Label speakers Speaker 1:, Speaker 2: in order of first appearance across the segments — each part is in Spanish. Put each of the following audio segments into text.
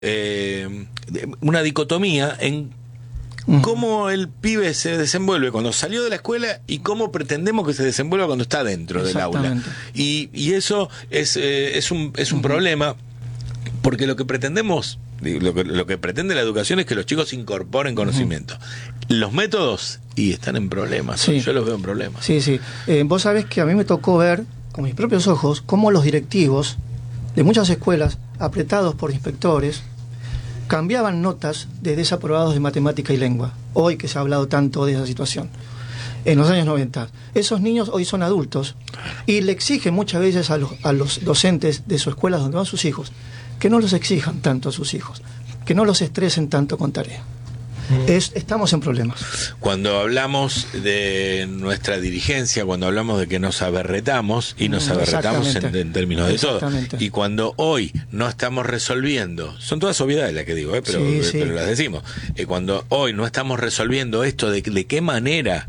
Speaker 1: una dicotomía en cómo el pibe se desenvuelve cuando salió de la escuela y cómo pretendemos que se desenvuelva cuando está dentro del aula. Y eso es un problema, porque lo que pretendemos, lo que pretende la educación es que los chicos incorporen conocimiento. Los métodos están en problemas. Sí. Yo los veo en problemas.
Speaker 2: Sí. Vos sabés que a mí me tocó ver con mis propios ojos cómo los directivos de muchas escuelas, apretados por inspectores, cambiaban notas de desaprobados de matemática y lengua. Hoy que se ha hablado tanto de esa situación, en los años 90. Esos niños hoy son adultos y le exigen muchas veces a los docentes de sus escuelas donde van sus hijos que no los exijan tanto a sus hijos, que no los estresen tanto con tareas. Estamos en problemas.
Speaker 1: Cuando hablamos de nuestra dirigencia, cuando hablamos de que nos aberretamos, y nos aberretamos en términos de todo, y cuando hoy no estamos resolviendo, son todas obviedades las que digo, pero las decimos, cuando hoy no estamos resolviendo esto de qué manera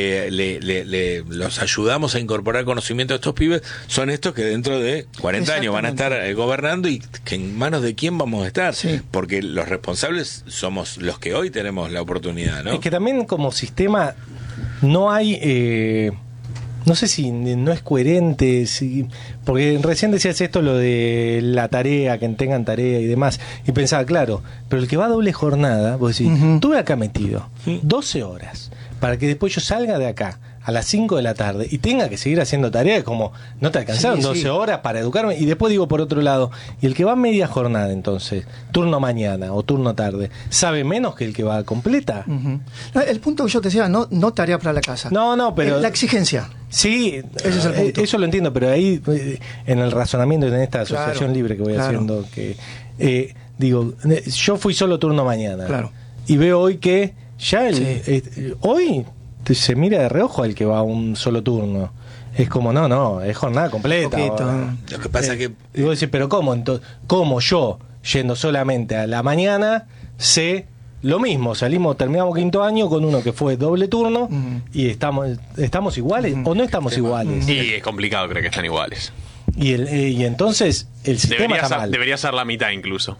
Speaker 1: los ayudamos a incorporar conocimiento a estos pibes, son estos que dentro de 40 años van a estar gobernando, y que en manos de quién vamos a estar, porque los responsables somos los que hoy tenemos la oportunidad, ¿no?
Speaker 3: Es que también como sistema no hay, no sé si no es coherente, porque recién decías esto, lo de la tarea, que tengan tarea y demás, y pensaba, claro, pero el que va a doble jornada, vos decís, estuve acá metido 12 horas, para que después yo salga de acá a las 5 de la tarde y tenga que seguir haciendo tareas, como no te alcanzaron 12 horas para educarme. Y después digo, por otro lado, y el que va a media jornada, entonces, turno mañana o turno tarde, ¿sabe menos que el que va completa?
Speaker 2: El punto que yo te decía, no tarea para la casa.
Speaker 3: No, pero
Speaker 2: la exigencia.
Speaker 3: Sí, ese es el punto. Eso lo entiendo, pero ahí, en el razonamiento, en esta asociación libre que voy haciendo, que digo, yo fui solo turno mañana, y veo hoy que ya hoy se mira de reojo al que va a un solo turno. Es como, no, es jornada completa.
Speaker 1: Lo que pasa es que...
Speaker 3: Digo, pero ¿cómo yo, yendo solamente a la mañana, sé lo mismo? Terminamos quinto año con uno que fue doble turno y estamos iguales o no estamos iguales.
Speaker 4: Y es complicado, creo que están iguales.
Speaker 3: Y entonces el sistema está mal.
Speaker 4: Debería ser la mitad incluso.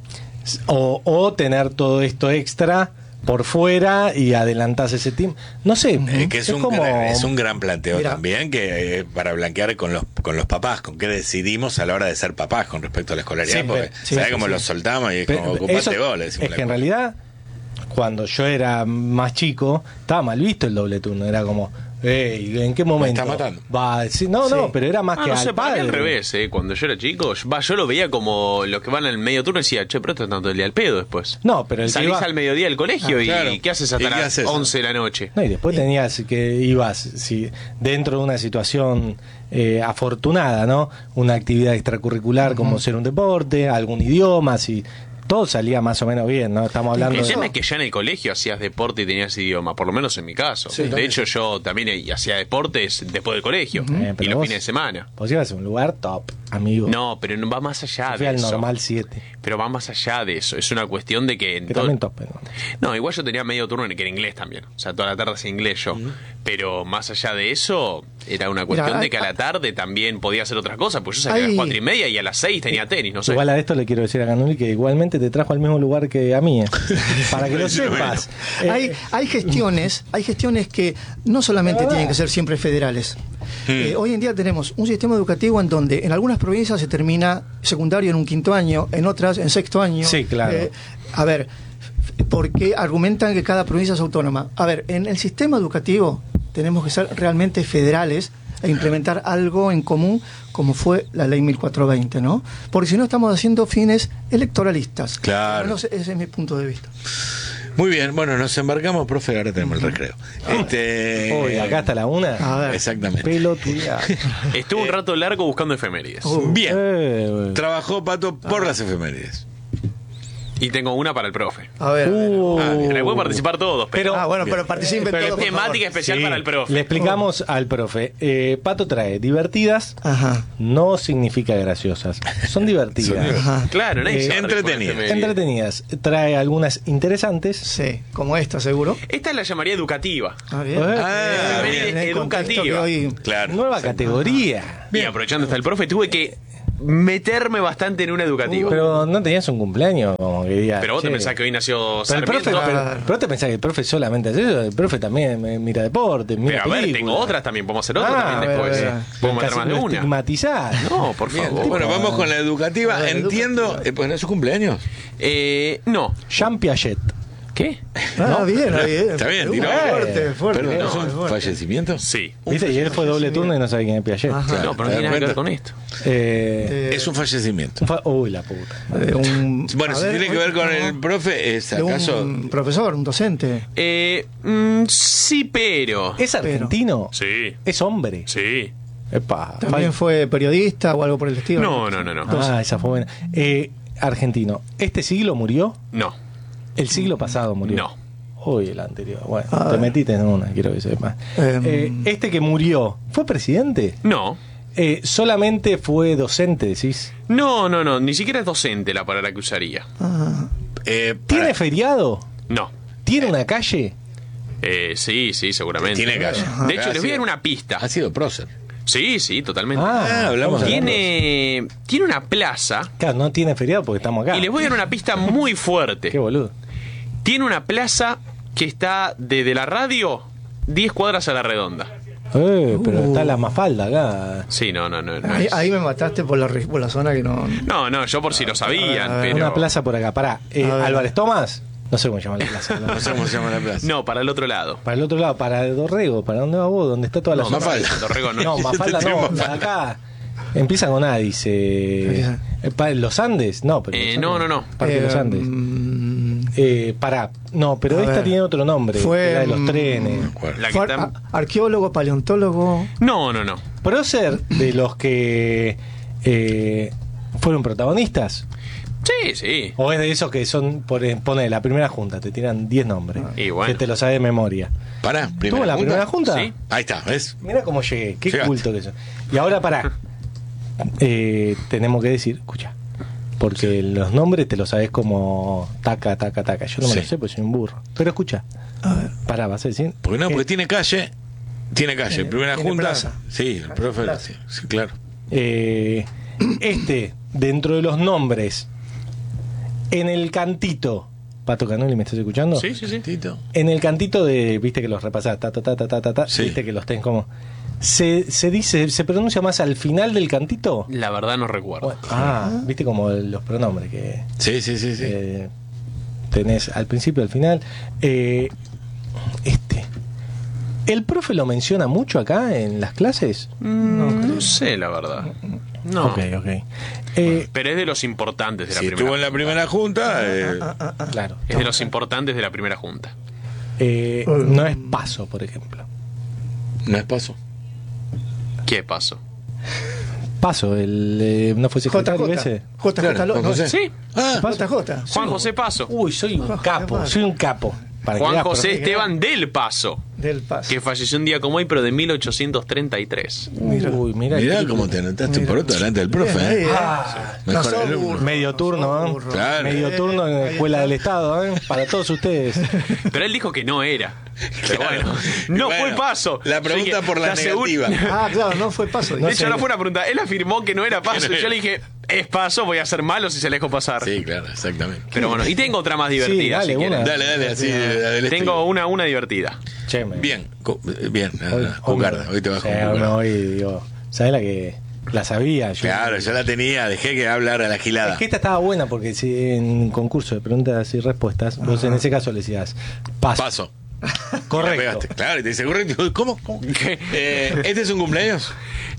Speaker 3: O tener todo esto extra por fuera y adelantarse ese tiempo. No sé,
Speaker 1: que es un gran planteo también, que para blanquear con los papás, con qué decidimos a la hora de ser papás con respecto a la escolaridad, porque ¿sabes cómo los soltamos? Y es como ocupate goles.
Speaker 3: Es que en realidad, cuando yo era más chico, estaba mal visto el doble turno. Era como, ¿en qué momento?
Speaker 1: Me está matando.
Speaker 3: No, pero era más que al padre.
Speaker 4: Al revés, cuando yo era chico, yo lo veía como los que van al medio turno y decía, pero esto está todo el día al pedo después.
Speaker 3: No, pero
Speaker 4: salís al mediodía del colegio y ¿qué haces hasta las 11 de la noche?
Speaker 3: No, y después tenías que ibas dentro de una situación afortunada, ¿no? Una actividad extracurricular como ser un deporte, algún idioma, todo salía más o menos bien, ¿no? Estamos hablando
Speaker 4: El tema es que ya en el colegio hacías deporte y tenías idioma, por lo menos en mi caso. De hecho, yo también hacía deportes después del colegio y los fines de semana.
Speaker 3: Vos ibas a un lugar top, amigo.
Speaker 4: No, pero no va más allá de
Speaker 3: fui
Speaker 4: eso.
Speaker 3: Al normal 7.
Speaker 4: Pero va más allá de eso. Es una cuestión de que...
Speaker 3: también top, pero...
Speaker 4: No, igual yo tenía medio turno que era inglés también. O sea, toda la tarde hacía inglés yo. Pero más allá de eso, era una cuestión de que a la tarde también podía hacer otras cosas. Pues yo salía a las 4:30 y a las 6 tenía tenis, no sé.
Speaker 3: Igual a esto le quiero decir a Ganuli que igualmente te trajo al mismo lugar que a mí. Para que lo sepas.
Speaker 2: Hay gestiones que no solamente tienen que ser siempre federales. Hoy en día tenemos un sistema educativo en donde en algunas provincias se termina secundario en un quinto año, en otras en sexto año.
Speaker 3: Sí, claro.
Speaker 2: A ver, porque argumentan que cada provincia es autónoma. A ver, en el sistema educativo tenemos que ser realmente federales e implementar algo en común, como fue la ley 1420, ¿no? Porque si no estamos haciendo fines electoralistas.
Speaker 1: Claro.
Speaker 2: Ese es mi punto de vista.
Speaker 1: Muy bien, bueno, nos embarcamos, profe, ahora tenemos el recreo.
Speaker 3: Hoy, acá hasta la 1.
Speaker 2: A ver.
Speaker 1: Exactamente.
Speaker 3: Pelotudear.
Speaker 4: Estuve un rato largo buscando efemérides.
Speaker 1: Bien. Trabajó Pato por las efemérides.
Speaker 4: Y tengo una para el profe.
Speaker 2: A ver.
Speaker 4: Le pueden participar todos, pero
Speaker 2: pero participen todos, por
Speaker 4: temática
Speaker 2: favor.
Speaker 4: especial para el profe.
Speaker 3: Le explicamos al profe. Pato trae divertidas, no significa graciosas, son divertidas.
Speaker 4: Claro,
Speaker 3: entretenidas. Trae algunas interesantes.
Speaker 2: Sí, como esta, seguro.
Speaker 4: Esta la llamaría educativa.
Speaker 2: Bien.
Speaker 4: Educativa.
Speaker 1: Claro.
Speaker 3: Nueva categoría.
Speaker 4: Y aprovechando está el profe, tuve que meterme bastante en una educativa.
Speaker 3: Pero no tenías un cumpleaños como que digas,
Speaker 4: Pero vos te
Speaker 3: che.
Speaker 4: pensás que hoy nació
Speaker 3: Pero el profe,
Speaker 4: Sarmiento.
Speaker 3: pero te pensás que el profe solamente hace eso, el profe también mira deporte, mira
Speaker 4: Pero a ver,
Speaker 3: películas.
Speaker 4: tengo otras también, podemos hacer otras también
Speaker 2: a ver,
Speaker 4: después.
Speaker 2: a ver.
Speaker 4: Podemos meter
Speaker 3: Casi
Speaker 4: más de
Speaker 3: lo
Speaker 4: una.
Speaker 3: estigmatizás.
Speaker 4: No, por
Speaker 1: Bien,
Speaker 4: favor.
Speaker 1: bueno, vamos con la educativa. Entiendo, pues no es su cumpleaños.
Speaker 4: No.
Speaker 3: Jean Piaget.
Speaker 4: ¿Qué?
Speaker 2: Bien, bien.
Speaker 1: Está bien, tiró.
Speaker 2: Fuerte, fuerte.
Speaker 1: Perdón, ¿no es un
Speaker 2: fuerte.
Speaker 1: fallecimiento?
Speaker 4: Sí.
Speaker 3: ¿Viste? Y él fue doble turno y no sabe quién es Piaget.
Speaker 2: Ajá.
Speaker 4: No, pero no
Speaker 1: ¿te
Speaker 4: tiene nada
Speaker 1: das
Speaker 4: que ver
Speaker 1: cuenta?
Speaker 4: con esto.
Speaker 1: Es un fallecimiento.
Speaker 3: Uy, la puta.
Speaker 1: Bueno, si tiene que ver con el profe, ¿es
Speaker 2: de
Speaker 1: acaso?
Speaker 2: un profesor, un docente.
Speaker 4: Sí, pero.
Speaker 3: ¿Es argentino?
Speaker 4: Sí.
Speaker 3: ¿Es hombre?
Speaker 4: Sí.
Speaker 3: Epa.
Speaker 2: También fue periodista o algo por el estilo.
Speaker 4: No.
Speaker 3: Ah, esa fue buena. Argentino. ¿Este siglo murió?
Speaker 4: No.
Speaker 3: ¿El siglo pasado murió?
Speaker 4: No.
Speaker 3: Uy, el anterior. Bueno,
Speaker 2: A
Speaker 3: te
Speaker 2: ver.
Speaker 3: metiste en una, quiero que sepas. Este que murió, ¿fue presidente?
Speaker 4: No.
Speaker 3: Solamente fue docente, decís.
Speaker 4: No. Ni siquiera es docente la palabra que usaría.
Speaker 3: ¿Tiene feriado?
Speaker 4: No.
Speaker 3: ¿Tiene una calle?
Speaker 4: Sí, seguramente.
Speaker 1: Tiene calle.
Speaker 4: De hecho, les voy a dar una pista.
Speaker 1: Ha sido prócer.
Speaker 4: Sí, totalmente.
Speaker 1: hablamos de
Speaker 4: Tiene una plaza.
Speaker 3: Claro, no tiene feriado porque estamos acá.
Speaker 4: Y les voy a dar una pista muy fuerte.
Speaker 3: Qué boludo.
Speaker 4: Tiene una plaza que está desde la radio 10 cuadras a la redonda.
Speaker 3: Pero está la Mafalda acá.
Speaker 4: Sí, no
Speaker 2: Ahí,
Speaker 4: es.
Speaker 2: ahí me mataste por la zona que no.
Speaker 4: No, yo por si lo sabían,
Speaker 2: a ver,
Speaker 4: pero.
Speaker 3: Una plaza por acá. Pará.
Speaker 2: ver.
Speaker 3: ¿Álvarez Tomás? No sé cómo se llama la plaza.
Speaker 1: No sé cómo se llama la plaza.
Speaker 4: No, para el otro lado.
Speaker 3: Para el otro lado, para Dorrego. ¿Para dónde vas vos? ¿Dónde está toda la
Speaker 4: No,
Speaker 3: zona?
Speaker 1: Mafalda.
Speaker 4: Dorrego no.
Speaker 3: No, Mafalda no.
Speaker 1: Mafalda.
Speaker 3: La de acá. Empieza con A, dice. ¿Los Andes? No, pero. los
Speaker 4: no,
Speaker 3: Andes.
Speaker 4: no.
Speaker 3: Parque de los Andes. Pará. No, pero
Speaker 2: A
Speaker 3: esta
Speaker 2: ver.
Speaker 3: tiene otro nombre.
Speaker 2: Fue,
Speaker 3: la de los trenes.
Speaker 4: La que
Speaker 2: Fue
Speaker 4: está-
Speaker 2: arqueólogo, paleontólogo.
Speaker 4: No.
Speaker 3: Prócer de los que fueron protagonistas.
Speaker 4: Sí.
Speaker 3: O es de esos que son, pone la primera junta, te tiran 10 nombres.
Speaker 4: Y bueno.
Speaker 3: Que te lo sabe de memoria.
Speaker 1: Pará,
Speaker 3: ¿Tuvo la primera junta?
Speaker 4: Sí.
Speaker 1: Ahí está, ¿ves?
Speaker 3: Mira cómo llegué, qué
Speaker 1: Llegaste.
Speaker 3: culto que soy. Y ahora pará. Tenemos que decir, escucha. Porque los nombres te los sabes como taca. Yo no me
Speaker 1: Sí.
Speaker 3: lo sé porque soy un burro. Pero escucha. Pará, vas a decir.
Speaker 1: Porque no, porque tiene calle. Tiene calle. Primera
Speaker 2: tiene
Speaker 1: junta.
Speaker 2: plaza.
Speaker 1: Sí, el profe.
Speaker 2: Plaza.
Speaker 1: Sí, claro.
Speaker 3: Dentro de los nombres, en el cantito. Pato Canoli, ¿me estás escuchando?
Speaker 4: Sí.
Speaker 1: Tito.
Speaker 3: En el cantito de, viste que los repasás, ta,
Speaker 1: Sí.
Speaker 3: viste que los tenés como. Se dice, se pronuncia más al final del cantito.
Speaker 4: La verdad no recuerdo.
Speaker 3: Viste como los pronombres que
Speaker 1: Sí.
Speaker 3: tenés al principio, al final. ¿El profe lo menciona mucho acá en las clases?
Speaker 4: No sé, la verdad. No.
Speaker 3: Ok.
Speaker 4: Pero es de los importantes de la
Speaker 1: Si
Speaker 4: primera
Speaker 1: estuvo en la primera junta,
Speaker 3: Claro.
Speaker 4: Es de los importantes de la primera junta.
Speaker 3: No es Paso, por ejemplo.
Speaker 1: no es paso.
Speaker 4: ¿Qué pasó?
Speaker 3: Paso, ¿no fue secretario ese?
Speaker 2: JJ
Speaker 1: Claro, Juan José.
Speaker 4: Sí.
Speaker 1: Ah,
Speaker 2: JJ.
Speaker 4: Juan José Paso.
Speaker 3: Uy, soy un capo, soy un capo. Para que
Speaker 4: Juan
Speaker 3: veas,
Speaker 4: José
Speaker 3: profe.
Speaker 4: Esteban del Paso,
Speaker 2: Del Paso.
Speaker 4: que falleció un día como hoy, pero de 1833.
Speaker 3: Uy, mira.
Speaker 1: mirá cómo te anotaste un poroto delante del profe.
Speaker 2: Bien, ahí,
Speaker 1: ¿eh?
Speaker 2: No
Speaker 1: Mejor
Speaker 2: sos
Speaker 1: alumno.
Speaker 2: burro.
Speaker 3: Medio turno, ¿eh?
Speaker 2: burro.
Speaker 1: Claro.
Speaker 3: Medio turno en la escuela del Estado, ¿eh? Para todos ustedes.
Speaker 4: Pero él dijo que no era. Pero
Speaker 1: Claro.
Speaker 4: bueno, no
Speaker 1: Bueno,
Speaker 4: fue Paso.
Speaker 1: la
Speaker 4: Yo
Speaker 1: pregunta
Speaker 4: dije,
Speaker 1: por la
Speaker 4: segura-
Speaker 1: negativa.
Speaker 2: Claro, no fue Paso.
Speaker 4: De hecho, no fue una pregunta. Él afirmó que no era Paso. Y yo le dije, es Paso, voy a ser malo si se le dejo pasar.
Speaker 1: Sí, claro, exactamente.
Speaker 4: Pero bueno, y tengo otra más divertida.
Speaker 3: Sí, dale,
Speaker 4: si quieren.
Speaker 3: una.
Speaker 1: Dale, así. adelante.
Speaker 4: Tengo una divertida.
Speaker 3: Che,
Speaker 1: Bien, bien.
Speaker 3: Hoy,
Speaker 1: Cucarda, hoy te vas
Speaker 3: sí,
Speaker 1: con
Speaker 3: hoy me
Speaker 1: Cucarda.
Speaker 3: voy, digo, ¿sabes la que la sabía? Yo,
Speaker 1: Claro, ya la tenía, dejé que hablara a la gilada.
Speaker 3: Es que esta estaba buena porque si en concurso de preguntas y respuestas, vos en ese caso le decías paso.
Speaker 1: Paso. La
Speaker 3: Correcto.
Speaker 1: pegaste. Claro, y te dice correcto. ¿Cómo?
Speaker 4: ¿Qué?
Speaker 1: ¿Este es un cumpleaños?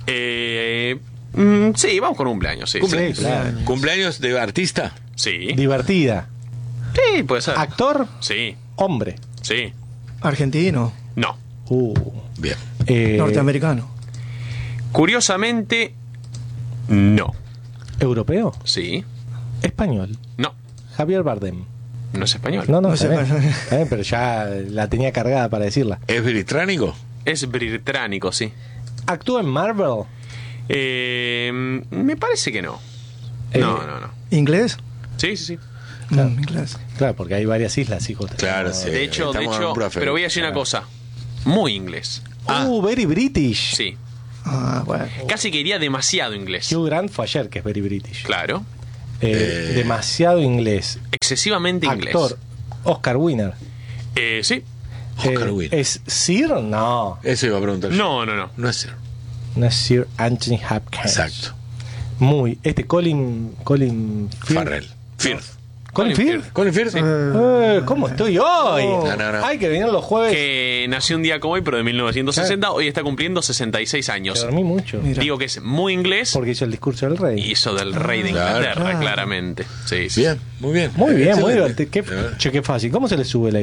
Speaker 4: Sí, vamos con un cumpleaños, sí.
Speaker 1: ¿Cumpleaños?
Speaker 3: Sí, claro.
Speaker 1: ¿Cumpleaños de artista?
Speaker 4: Sí.
Speaker 3: Divertida.
Speaker 4: Sí, puede ser.
Speaker 3: Actor,
Speaker 4: Sí,
Speaker 3: hombre.
Speaker 4: sí.
Speaker 2: Argentino.
Speaker 4: No.
Speaker 1: Bien.
Speaker 2: Norteamericano.
Speaker 4: Curiosamente, no.
Speaker 3: Europeo,
Speaker 4: Sí.
Speaker 3: español.
Speaker 4: No.
Speaker 3: Javier Bardem.
Speaker 4: No es español.
Speaker 3: No,
Speaker 2: No
Speaker 3: está
Speaker 2: sé,
Speaker 3: bien. Está bien, pero ya la tenía cargada para decirla.
Speaker 1: ¿Es británico?
Speaker 4: Es británico, sí.
Speaker 3: ¿Actúa en Marvel?
Speaker 4: Me parece que no. No.
Speaker 2: ¿Inglés?
Speaker 4: Sí, sí, sí.
Speaker 2: Inglés.
Speaker 3: Claro, porque hay varias islas, hijo.
Speaker 1: Claro, sí.
Speaker 4: De hecho,
Speaker 1: estamos en un profe.
Speaker 4: pero voy a decir una cosa. Muy inglés.
Speaker 3: Very British.
Speaker 4: Sí.
Speaker 2: Bueno.
Speaker 4: Casi que iría demasiado inglés.
Speaker 3: Hugh Grant fue ayer, que es very British.
Speaker 4: Claro.
Speaker 3: Demasiado inglés.
Speaker 4: Excesivamente inglés.
Speaker 3: Actor, Oscar winner.
Speaker 4: Sí.
Speaker 1: Oscar Wilde.
Speaker 3: ¿Es Sir? No.
Speaker 1: Eso iba a preguntar yo.
Speaker 4: No.
Speaker 1: No es Sir.
Speaker 3: No es Sir Anthony Hopkins.
Speaker 1: Exacto.
Speaker 3: Muy. Colin
Speaker 1: Farrell. Firth.
Speaker 3: ¿Colin Firth?
Speaker 1: Colin Firth. Sí.
Speaker 3: ¿Cómo estoy hoy?
Speaker 1: No.
Speaker 3: Hay que venir los jueves.
Speaker 4: Que nació un día como hoy, pero de 1960. Hoy está cumpliendo 66 años.
Speaker 3: Que dormí mucho.
Speaker 2: Mira.
Speaker 4: Digo que es muy inglés.
Speaker 3: Porque hizo el discurso del rey.
Speaker 4: Hizo del rey de Inglaterra, claramente. Sí.
Speaker 1: Bien, muy bien.
Speaker 3: Muy bien, muy
Speaker 1: Excelente.
Speaker 3: bien. Qué fácil. ¿Cómo se le sube la